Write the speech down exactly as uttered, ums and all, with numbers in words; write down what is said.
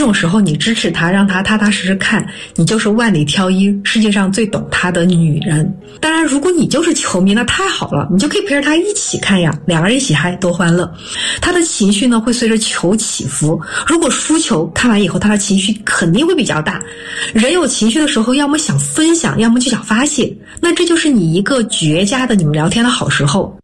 种时候你支持他，让他踏踏实实看，你就是万里挑一，世界上最懂他的女人。当然如果你就是球迷，那太好了，你就可以陪着他一起看呀，两个人一起嗨，多欢乐。他的情绪呢会随着球起伏，如果输球看完以后他的情绪肯定会比较大。人有情绪的时候，要么想分享，要么就想发泄，那这就是你一个绝佳的你们聊天的好时候。